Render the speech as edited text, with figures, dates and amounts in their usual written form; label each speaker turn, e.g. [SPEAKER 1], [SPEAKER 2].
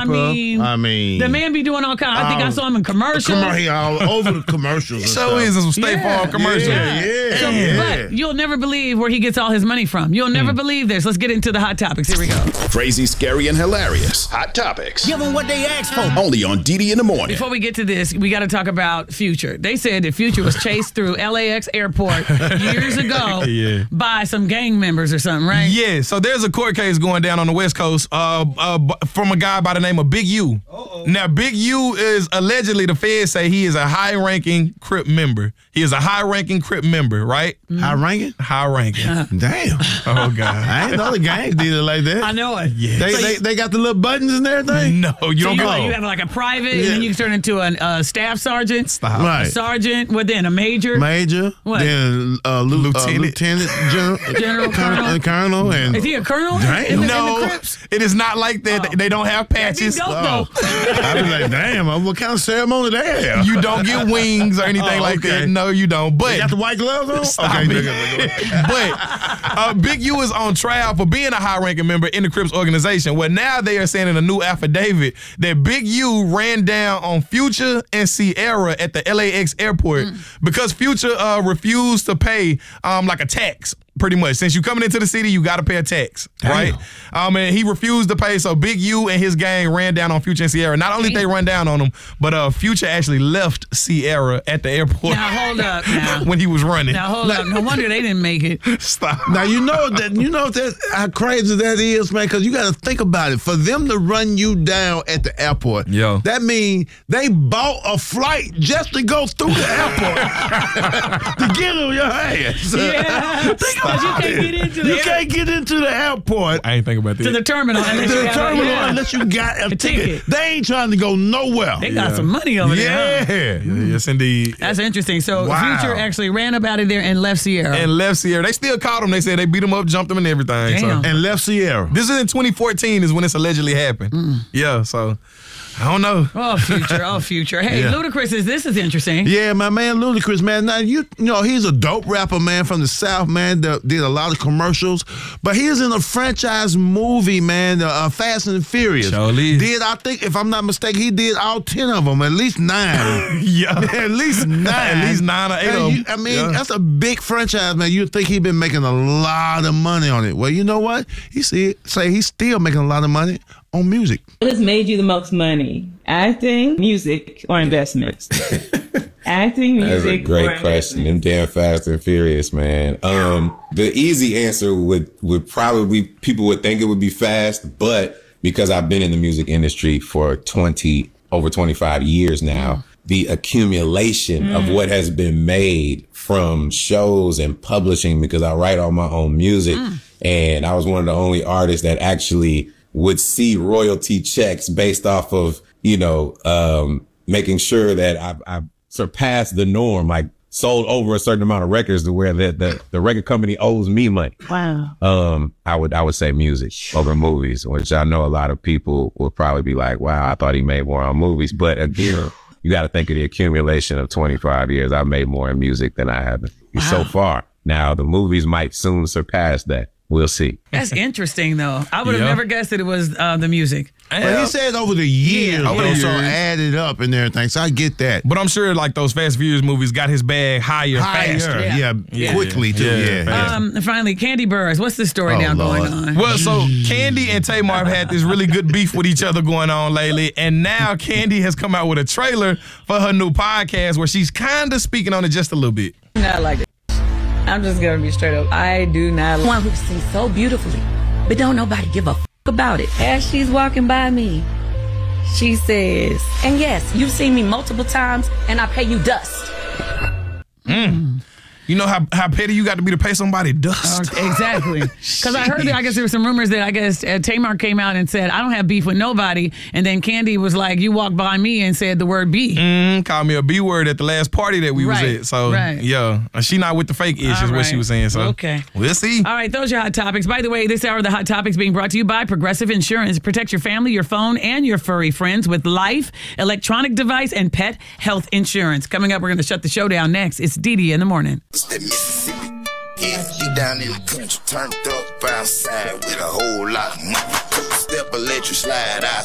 [SPEAKER 1] I mean,
[SPEAKER 2] the man be doing all kinds. I think I saw him in commercials.
[SPEAKER 1] He all over the commercials.
[SPEAKER 3] So is some State Farm commercials.
[SPEAKER 2] But you'll never believe where he gets all his money from. You'll never believe this. Let's get into the hot topics. Here we go.
[SPEAKER 4] Crazy, scary, and hilarious. Hot topics.
[SPEAKER 5] Give them what they asked for.
[SPEAKER 4] Only on DD in the Morning.
[SPEAKER 2] Before we get to this, we got to talk about Future. They said that Future was chased through LAX airport years ago by some gang members or something, right?
[SPEAKER 3] Yeah, so there's a court case going down on the West Coast from a guy by the name of Big U. Now, Big U is allegedly, the feds say he is a high-ranking Crip member. He is a high-ranking Crip member, right?
[SPEAKER 1] High-ranking?
[SPEAKER 3] High-ranking.
[SPEAKER 1] Damn.
[SPEAKER 3] Oh, God.
[SPEAKER 1] I ain't know the gangs did it like that.
[SPEAKER 2] I know it.
[SPEAKER 3] Yeah.
[SPEAKER 1] They got the little buttons and everything?
[SPEAKER 3] No, you don't go.
[SPEAKER 2] You have like a private, and then you can turn into a staff sergeant.
[SPEAKER 3] Stop.
[SPEAKER 1] Right.
[SPEAKER 2] A sergeant, what then? A major?
[SPEAKER 1] Major.
[SPEAKER 2] What?
[SPEAKER 1] Then lieutenant
[SPEAKER 2] General Colonel.
[SPEAKER 1] Colonel. And
[SPEAKER 2] Is he a colonel?
[SPEAKER 1] Damn.
[SPEAKER 3] No, it is not like that. They don't have patches.
[SPEAKER 1] I be like, damn, what kind of ceremony they have?
[SPEAKER 3] You don't get wings or anything like that. No, you don't. But
[SPEAKER 1] you got the white gloves on?
[SPEAKER 3] Stop it. But Big U is on trial for being a high-ranking member in the Crips organization. Well, now they are saying in a new affidavit that Big U ran down on Future and Sierra at the LAX airport because Future refused to pay like a tax. Pretty much. Since you coming into the city, you got to pay a tax, right? And he refused to pay, so Big U and his gang ran down on Future and Sierra. Not only did they run down on him, but Future actually left Sierra at the airport.
[SPEAKER 2] Now, hold up. Now.
[SPEAKER 3] When he was running.
[SPEAKER 2] Now, hold up. No wonder they didn't make it.
[SPEAKER 3] Stop.
[SPEAKER 1] Now, you know how crazy that is, man, because you got to think about it. For them to run you down at the airport, that means they bought a flight just to go through the airport to get on your ass.
[SPEAKER 2] Yeah. You
[SPEAKER 1] can't get into the airport.
[SPEAKER 3] I ain't think about that.
[SPEAKER 2] To the terminal
[SPEAKER 1] unless you got a ticket. They ain't trying to go nowhere.
[SPEAKER 2] They got some money over there.
[SPEAKER 1] Yeah.
[SPEAKER 3] Yes, indeed.
[SPEAKER 2] That's interesting. So Future actually ran up out of there and left Sierra.
[SPEAKER 3] They still caught him. They said they beat him up, jumped him, and everything.
[SPEAKER 2] Damn.
[SPEAKER 3] So.
[SPEAKER 1] And left Sierra.
[SPEAKER 3] This is in 2014 is when this allegedly happened. Yeah, so I don't know.
[SPEAKER 2] Oh, Future. Hey, Ludacris, this is interesting.
[SPEAKER 1] Yeah, my man Ludacris, man. Now, you know, he's a dope rapper, man, from the South, man, that did a lot of commercials. But he is in a franchise movie, man, Fast and Furious.
[SPEAKER 3] Surely.
[SPEAKER 1] I think, if I'm not mistaken, he did all 10 of them, at least 9.
[SPEAKER 3] At least 9. At least 9 or 8 of them.
[SPEAKER 1] I mean, that's a big franchise, man. You'd think he'd been making a lot of money on it. Well, you know what? He's still making a lot of money on music.
[SPEAKER 6] What has made you the most money? Acting, music, or investments? Acting, music,
[SPEAKER 7] That's a great question. Them damn Fast and Furious, man. The easy answer would probably, people would think it would be Fast, but because I've been in the music industry for over 25 years now, the accumulation of what has been made from shows and publishing, because I write all my own music, and I was one of the only artists that actually would see royalty checks based off of, making sure that I've surpassed the norm, like sold over a certain amount of records to where the record company owes me money.
[SPEAKER 6] Wow.
[SPEAKER 7] I would say music over movies, which I know a lot of people will probably be like, wow, I thought he made more on movies. But again, you got to think of the accumulation of 25 years. I've made more in music than I have so far. Now, the movies might soon surpass that. We'll see.
[SPEAKER 2] That's interesting, though. I would have never guessed that it was the music.
[SPEAKER 1] But he said over the years, so added up and everything. So I get that.
[SPEAKER 3] But I'm sure like those Fast and Furious movies got his bag higher. Faster.
[SPEAKER 1] Quickly too.
[SPEAKER 2] Finally, Kandi Burruss. What's the story now going on?
[SPEAKER 3] Well, so Kandi and Tamar have had this really good beef with each other going on lately, and now Kandi has come out with a trailer for her new podcast where she's kind of speaking on it just a little bit.
[SPEAKER 8] Not like it. I'm just gonna be straight up. I do not like one who sings so beautifully, but don't nobody give a about it. As she's walking by me, she says, and yes, you've seen me multiple times, and I pay you dust.
[SPEAKER 3] You know how petty you got to be to pay somebody dust?
[SPEAKER 2] Exactly. Because I heard that, I guess there were some rumors that Tamar came out and said, I don't have beef with nobody. And then Kandi was like, you walked by me and said the word B.
[SPEAKER 3] Called me a B word at the last party that we was at. So, yeah. She not with the fake ish is what she was saying. So,
[SPEAKER 2] okay.
[SPEAKER 3] We'll see.
[SPEAKER 2] All right, those are your hot topics. By the way, this hour of the hot topics being brought to you by Progressive Insurance. Protect your family, your phone, and your furry friends with life, electronic device, and pet health insurance. Coming up, we're going to shut the show down next. It's DD in the morning.
[SPEAKER 9] That Mississippi, you down in the country, turned up outside with a whole lot of money. Step or let you slide, I